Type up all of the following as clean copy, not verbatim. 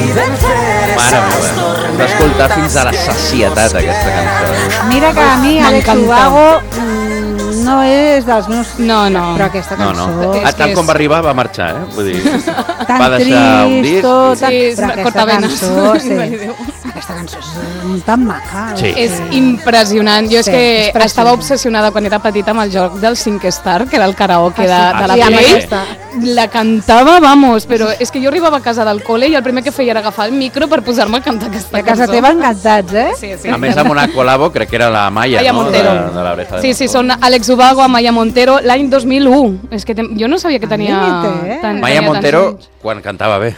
Mare meva, hem d'escoltar fins a la sacietat aquesta cançó. Mira que a mi Àlex Ubago no és dels meus... No. Però aquesta cançó... Tal com va arribar va marxar, Vull dir, tan va deixar un disc. Però aquesta cançó... Aquesta cançó és tan maca. Sí. És impressionant. Jo és que estava obsessionada quan era petita amb el joc del 5 Star, que era el karaoke de la Play. La cantava, vamos, però és que jo arribava a casa del col·le i el primer que feia era agafar el micro per posar-me a cantar aquesta cançó. A casa teva encantats, Sí. A més, amb una col·labo, crec que era la Maya, no? Montero. De la Oreja de Van Sí, Gogh. són Àlex Ubago, Maya Montero, l'any 2001. És que jo no sabia que tenia... Maya Montero, quan cantava bé.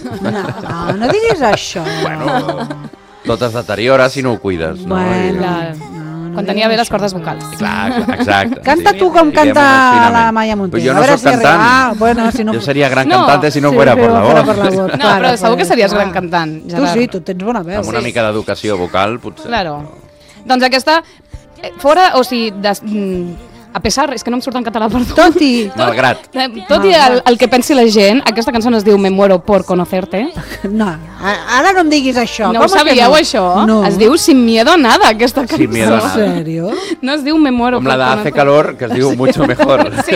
No diguis això. Bueno, tot es deteriora si no ho cuides, no? Quan tenia bé les cordes vocals. Clar, exacte. Canta tu com canta la Maya Montero. Pues jo no soc cantant. Bueno, si no... Jo seria gran cantante si no fuera por la voz. No, però segur que series gran cantant, Gerard. Tu sí, tu tens bona veu. Amb una mica d'educació vocal, potser. Claro. Doncs aquesta, fora, o sigui, a pesar, és que no em surt en català, perdó. Malgrat. Tot i el que pensi la gent, aquesta cançó no es diu Me muero por conocerte. No, ara no em diguis això. No ho sabíeu, això? No. Es diu Sin miedo a nada, aquesta cançó. Sin miedo a nada. ¿En serio? No es diu Me muero Com por la de conocerte. Hace calor, que es diu Mucho mejor. Sí.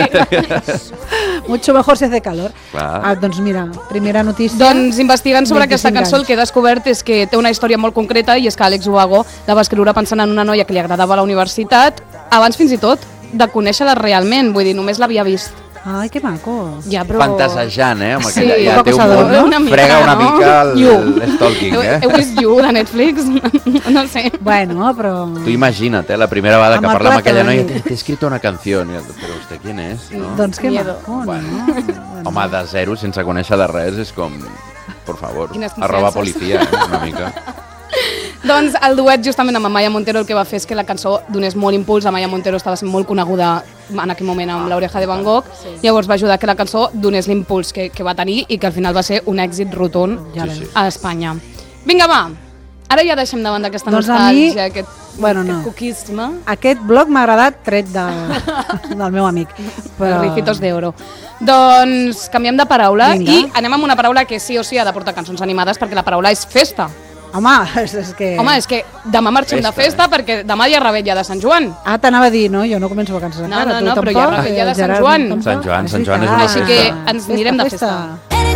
Mucho mejor si hace calor. Doncs mira, primera notícia. Doncs investigant sobre aquesta cançó el que he descobert és que té una història molt concreta i és que Àlex Ubago la va escriure pensant en una noia que li agradava a la universitat abans fins i tot de conèixer-la realment, vull dir, només l'havia vist. Ai, que maco. Ja, però... Fantasejant, Amb Sí, aquella, ja té un munt, frega una mica el stalking, Heu vist You, de Netflix? No sé. Bueno, però... Tu imagina't, la primera vegada que Amb el parla amb aquella noia, Platón. te he escrito una canción. Però vostè quién és? No? Doncs que Miedo. maco, no? Home, de zero, sense conèixer de res, és com... Por favor, Quines arroba confiances. policia, una mica. Doncs el duet justament amb Maya Montero el que va fer és que la cançó donés molt impuls. Maya Montero estava sent molt coneguda en aquell moment amb l'Oreja de Van Gogh, llavors va ajudar que la cançó donés l'impuls que va tenir i que al final va ser un èxit rotund a Espanya. Vinga, va! Ara ja deixem davant d'aquesta nostàlgia, aquest coquisme. Aquest blog m'ha agradat tret del meu amic. Ricitos d'oro. Doncs canviem de paraula i anem amb una paraula que sí o sí ha de portar cançons animades perquè la paraula és festa. Home, és que... Home, és que demà marxem de festa perquè demà hi ha revetlla de Sant Joan. Ah, t'anava a dir, no? Jo no començo vacances encara. No, però hi ha revetlla de Sant Joan. Sant Joan és una Així que ens anirem de festa.